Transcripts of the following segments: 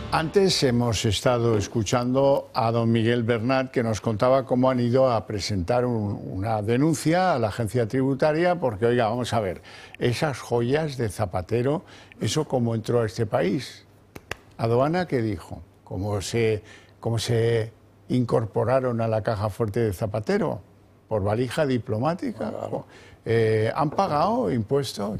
Antes hemos estado escuchando a don Miguel Bernat, que nos contaba cómo han ido a presentar una denuncia a la agencia tributaria porque, oiga, vamos a ver, esas joyas de Zapatero, ¿eso cómo entró a este país? ¿Aduana qué dijo? ¿Cómo se incorporaron a la caja fuerte de Zapatero? ¿Por valija diplomática? ¿Han pagado impuestos?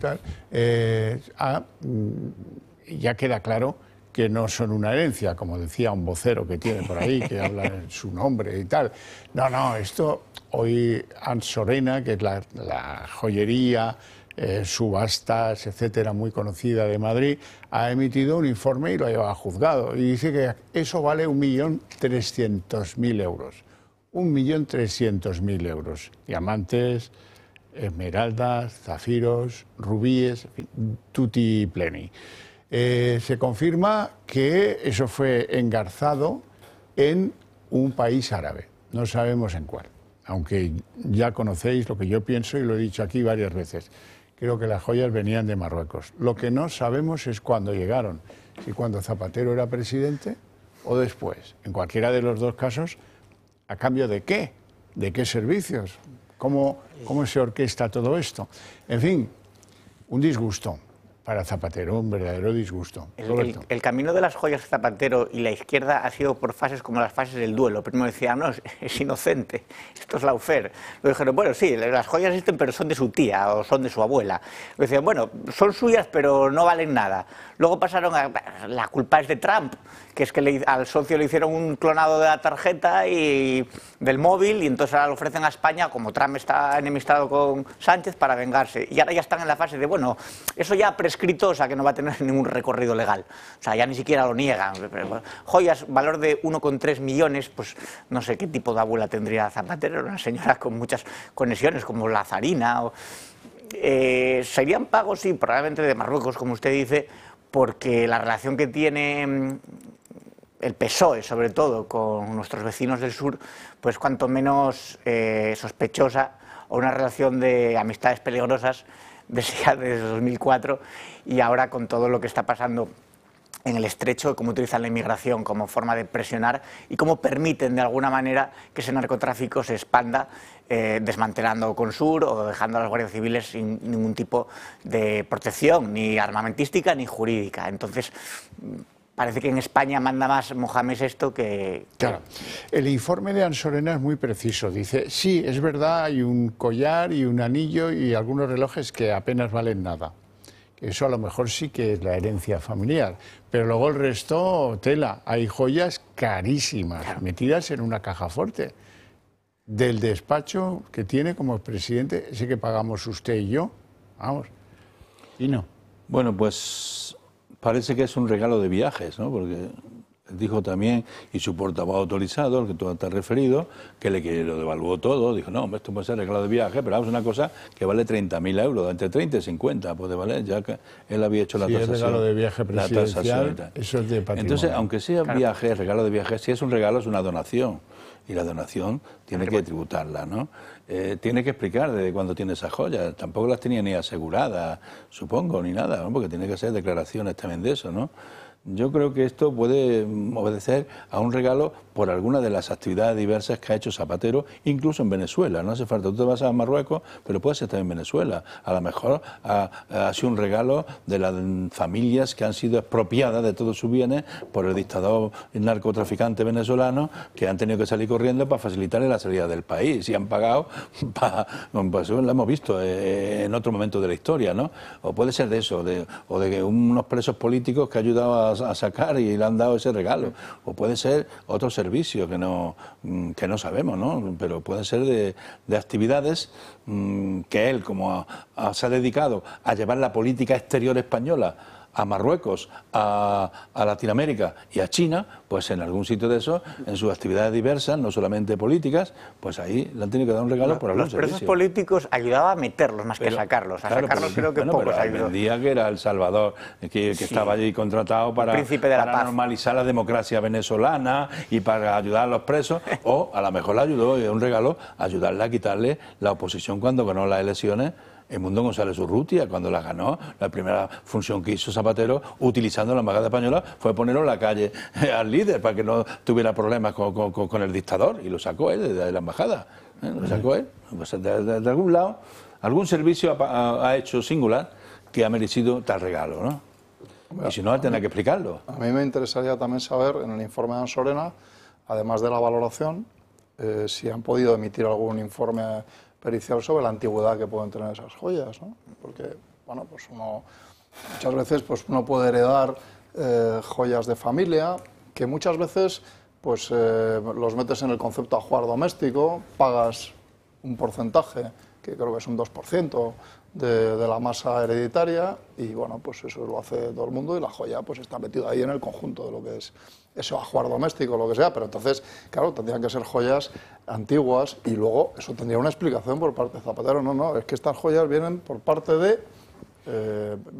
Ya queda claro que no son una herencia, como decía un vocero que tiene por ahí, que habla en su nombre y tal. No, esto hoy Ansorena, que es la joyería, subastas, etcétera, muy conocida de Madrid, ha emitido un informe y lo ha llevado a juzgado. Y dice que eso vale 1.300.000 euros. 1.300.000 euros. Diamantes, esmeraldas, zafiros, rubíes, en fin, tutti pleni. Se confirma que eso fue engarzado en un país árabe, no sabemos en cuál, aunque ya conocéis lo que yo pienso y lo he dicho aquí varias veces. Creo que las joyas venían de Marruecos. Lo que no sabemos es cuándo llegaron, si cuando Zapatero era presidente o después. En cualquiera de los dos casos, ¿a cambio de qué? ¿De qué servicios? ¿Cómo se orquesta todo esto? En fin, un disgusto. Para Zapatero, un verdadero disgusto. El camino de las joyas de Zapatero y la izquierda ha sido por fases como las fases del duelo. Primero decían, no, es inocente, esto es lawfare. Luego dijeron, bueno, sí, las joyas existen, pero son de su tía o son de su abuela. Luego decían, bueno, son suyas, pero no valen nada. Luego pasaron a, la culpa es de Trump, que es que al socio le hicieron un clonado de la tarjeta y del móvil, y entonces ahora lo ofrecen a España, como Trump está enemistado con Sánchez, para vengarse. Y ahora ya están en la fase de, bueno, eso ya prescrito, o sea que no va a tener ningún recorrido legal. O sea, ya ni siquiera lo niegan. Joyas, valor de 1,3 millones, pues no sé qué tipo de abuela tendría Zapatero, una señora con muchas conexiones, como Lazarina. Serían pagos, sí, probablemente de Marruecos, como usted dice, porque la relación que tiene el PSOE, sobre todo, con nuestros vecinos del sur, pues cuanto menos sospechosa, o una relación de amistades peligrosas desde 2004, y ahora con todo lo que está pasando en el estrecho, cómo utilizan la inmigración como forma de presionar y cómo permiten de alguna manera que ese narcotráfico se expanda, desmantelando Consur o dejando a las guardias civiles sin ningún tipo de protección, ni armamentística ni jurídica. Entonces, parece que en España manda más Mohamed esto que... Claro. El informe de Ansorena es muy preciso. Dice, sí, es verdad, hay un collar y un anillo y algunos relojes que apenas valen nada. Eso a lo mejor sí que es la herencia familiar. Pero luego el resto, tela. Hay joyas carísimas, claro, metidas en una caja fuerte. Del despacho que tiene como presidente, ese que pagamos usted y yo. Vamos. Y no. Bueno, pues parece que es un regalo de viajes, ¿no? Porque dijo también, y su portavoz autorizado, al que tú te has referido, que lo devaluó todo. Dijo, no, esto puede ser regalo de viaje, pero vamos, una cosa que vale 30.000 euros, entre 30 y 50 puede valer, ya que él había hecho la tasación. Si es regalo de viaje presidencial, eso es de patrimonio. Entonces, aunque sea viaje, regalo de viaje, si es un regalo, es una donación. Y la donación tiene que tributarla, ¿no? Tiene que explicar desde cuándo tiene esas joyas. Tampoco las tenía ni aseguradas, supongo, ni nada, ¿no? Porque tiene que hacer declaraciones también de eso, ¿no? Yo creo que esto puede obedecer a un regalo por alguna de las actividades diversas que ha hecho Zapatero, incluso en Venezuela. No hace falta, tú te vas a Marruecos, pero puede ser también en Venezuela. A lo mejor ha sido un regalo de las familias que han sido expropiadas de todos sus bienes por el dictador narcotraficante venezolano, que han tenido que salir corriendo para facilitarle la salida del país y han pagado, pues lo hemos visto en otro momento de la historia, ¿no? O puede ser de eso, o de unos presos políticos que ha ayudado a sacar y le han dado ese regalo, o puede ser otro servicio que no sabemos, ¿no? Pero puede ser de actividades que él, como se ha dedicado a llevar la política exterior española a Marruecos, a Latinoamérica y a China, pues en algún sitio de eso, en sus actividades diversas, no solamente políticas, pues ahí le han tenido que dar un regalo por algún servicio. Los presos políticos ayudaba a meterlos más que a sacarlos. A sacarlos creo que pocos ayudó. Vendía que era El Salvador, que estaba allí contratado para normalizar la democracia venezolana y para ayudar a los presos, o a lo mejor le ayudó, y un regalo, ayudarle a quitarle la oposición cuando ganó las elecciones Edmundo González Urrutia, cuando la ganó, la primera función que hizo Zapatero, utilizando la embajada española, fue ponerlo en la calle al líder para que no tuviera problemas con el dictador, y lo sacó él de la embajada, lo sacó él. Pues de algún lado, algún servicio ha hecho singular que ha merecido tal regalo, ¿no? Y si no, tendrá que explicarlo. A mí me interesaría también saber, en el informe de Ansorena, además de la valoración, si han podido emitir algún informe pericial sobre la antigüedad que pueden tener esas joyas, ¿no? Porque, bueno, pues muchas veces pues uno puede heredar joyas de familia que muchas veces pues los metes en el concepto ajuar doméstico, pagas un porcentaje, que creo que es un 2% de la masa hereditaria, y bueno, pues eso lo hace todo el mundo, y la joya pues está metida ahí en el conjunto de lo que es eso, ajuar doméstico, lo que sea, pero entonces, claro, tendrían que ser joyas antiguas, y luego eso tendría una explicación por parte de Zapatero. No, es que estas joyas vienen por parte de